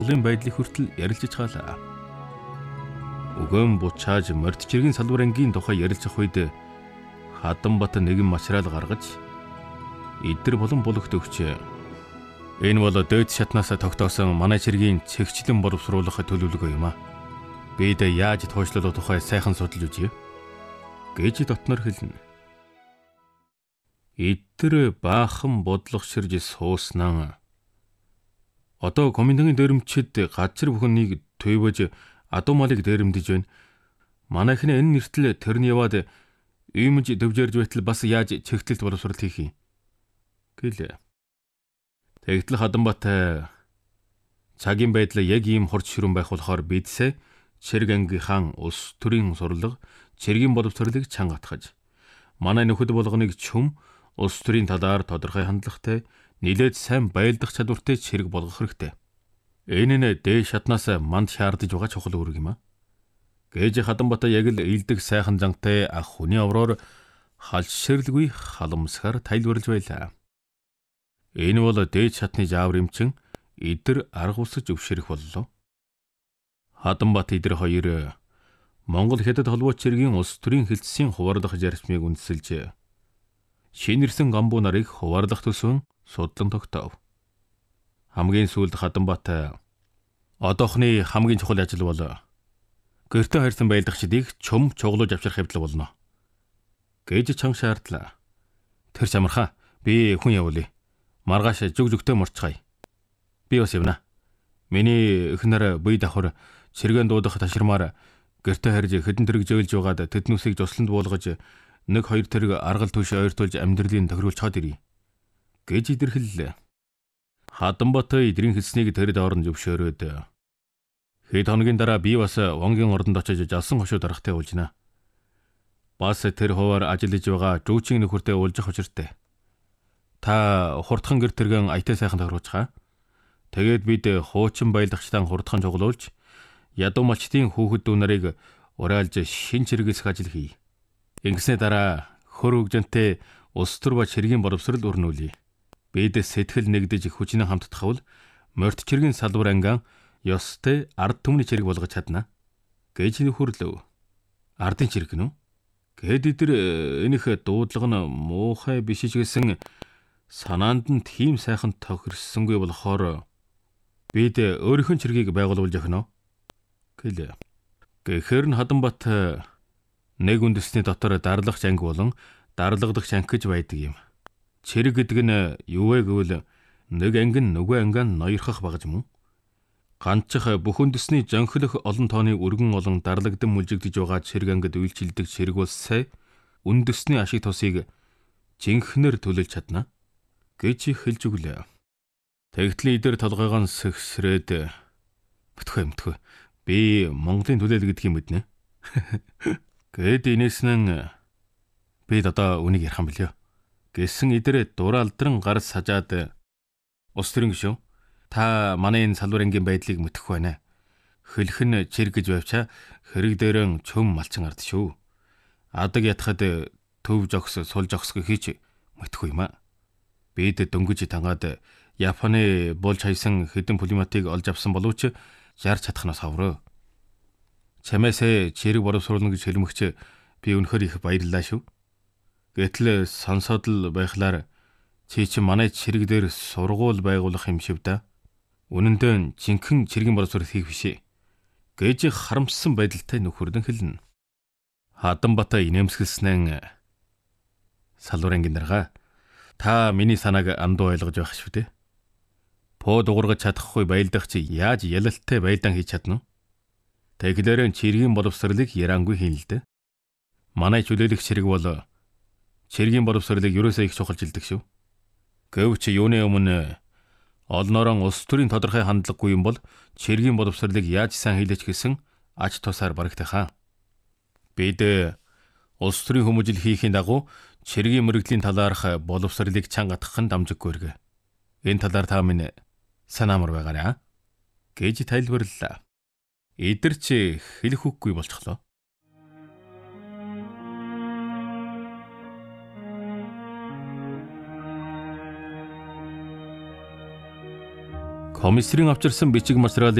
байдлыг хүртэл ярилцж хаалаа. Өгөөм бучааж мордчиргийн салбар ангийн тухай ярилцах үед Хатанбат нэгэн мачраал гаргаж эдгэр болон бүлэгт өгчээ. Энэ бол дээд шатнаас тогтоосон манай цэргийн цэгчлэн боловсруулах төлөвлөгөө юм а. Бид яаж туушлуулах тухай сайхан судалж үзье гэж дотноор хэлнэ. Эдгэр баахан бодлогоширж сууснаа. Одоо комендантын дээрэмчид газар бүхнийг төвөж адуу малыг дээрэмдэж байна. Манайхны энэ нэртэл тэрний яваад иймж дөвжөрж байтал бас яаж чигтэлт боловсрол хийх юм гэлээ. Тэгтэл Хатанбат цагийн байдлаа яг ийм хурд ширүүн байх болохоор бидсээ Цэрэг ангийнхаа улс төрийн сурлага цэргийн боловсролыг чангатгаж манай нөхөд болгоныг чөм улс төрийн талаар тодорхой хандлагатай нилээд сайн байлдах чадвартай цэрэг болгох хэрэгтэй. Энэ нь дээд шатнаас манд шаардж байгаа чухал үүрэг юм а. Гэж Хатанбат яг л ийдэг сайхан зантай ах хүний авроор халширлгүй халамсгаар тайлбарлаж байлаа. Энэ бол дээд шатны жаавар эмчин эдэр арга усаж өвшөрөх боллоо. Хатанбат эдэр хоёр Монгол Хятад холбоо цэргийн улс төрийн хэлтсийн хуваарлах зарчмыг үндэслэж шинэрсэн гамбуу нарыг хуваарлах төсвөн судлан тогтоов. Хамгийн сүүлд Хатанбат одоохны хамгийн чухал ажил бол гэртээ хайрсан байлдагчдыг чөм чуглуулж авчрах явдал болно гэж чанга шаардлаа. Тэр чамархаа би хүн явуулъя. Маргааш зүг-зүгтээ морцгаая. Би бас явна. Миний эхнэр бие давхар цэргэн дуудах таширмаар гэртээ харж хэдэн тэрэг зөөлж байгаад тэднүүсийг жослонд буулгаж нэг хоёр тэрэг аргал түш ойртуулж амьдралын тохируулж хаад ирье гэж идэрхэллээ. Хатанбат эдрийн хэлснийг тэр доорн зөвшөөрөөд хэд хоногийн дараа би бас вонгийн ордонд очиж жалсан хошуу дарахтай уулжна. Бас тэр хуваар ажиллаж байгаа жүүчийн нөхөртэй уулзах учиртай. Та хурдхан гэр тэргэн аятай сайхан тохируулцгаа. Тэгээд бид хуучин байлдагчдаа хурдхан цуглуулж ядуу малчдын хүүхэд дүү нарыг ураалж шин чиргэлсэх ажил хий. Ингэснээ дараа хөр хөгжөнтэй улс төр ба цэргийн боловсрол өрнүүлье. Бид сэтгэл нэгдэж хүчнээ хамтдахвал мордчиргийн салбар ангиан ёстой ард түмний цэрэг болгож чадна гэж нөхөрлөв. Ардын цэрэг нү? Гэд эдэр энийх дуудлага нь муухай биш ч гэсэн санаанд нь тийм сайхан тохирсонгүй болохоор бид өөрийнхөө цэргийг байгуулж өгнө гэлээ. Гэхээр нь Хатанбат нэг үндэсний дотор дарлагч анги болон дарлагдагч анги гэж байдаг юм. Цэрэг гэдэг нь юу вэ гэвэл нэг анги нь нөгөө ангиа ноёрхох багж мөн. Ганцх бүх үндэсний жонхлох олон тооны өргөн олон дарлагдсан мүлжигдэж байгаа цэрэг ангид үйлчилдэг цэрэг улсаа үндэсний ашиг тусыг жинхнэр төлөөлж чадна гэж хэлж өглөө. Тэгтэл эдэр толгойгоо сэгсрээд мэдхгүй. Би Монголын төлөөл гэдэг юм биднэ. Гэд инээснэн бид одоо үнийг ярих юм билээ. Гэсэн эдэр дураалдран гар сажаад улс төрийн гишүүн та манай энэ салбар ангийн байдлыг мэдэхгүй байна. Хэлэх нь цэрэг гэж байвчаа хэрэг дээрэн чөм малчин ард шүү. Адаг ятхад төв жогс сул жогс хийч мэдэхгүй юм а. Бид дөнгөж тангаад Японы болж хайсан хэдэн пулематыг олж авсан боловч ярж чадахнаас хавраа. Чамаасаа цэрэг боловсруулна гэж хэлмэгч би үнэхээр их баярлалаа шүү. Гэтэл сонсоод л байхлаар чи манай цэрэг дээр сургууль байгуулах юм шиг да. Үнэн дээр жинхэнэ цэргийн боловсрол хийх бишээ гэж харамссан байдалтай нөхөрдөн хэлнэ. Хатанбат инээмсэглэснэн салбар ангийн дарга та миний санааг андуу ойлгож байх шүү дээ. Поо дуургаж чадахгүй байлдагч яаж ялалтай байлдаан хийж чадна вэ? Тэгэлэр цэргийн боловсролыг ярангүй хийн л дээ. Манай чөлөөлөх цэрэг бол цэргийн боловсролыг ерөөсөө их чухалчилдаг шүү. Гэвч юуны өмнө олноорон улс төрийн тодорхой хандлагагүй юм бол цэргийн боловсролыг яаж сайн хийлэж гэсэн ач тусаар барагтай хаа. Бид улс төрийн хүмүүжил хийхийн дагуу цэргийн мөрөгдлийн талаарх боловсролыг чангатгах нь дамжиггүй эргэ. Энэ талаар та минь санаамар байгаарай гэж тайлбарллаа. Эдэр чи хэлэх үггүй болчихлоо. Комиссарын авчирсан бичиг материалыг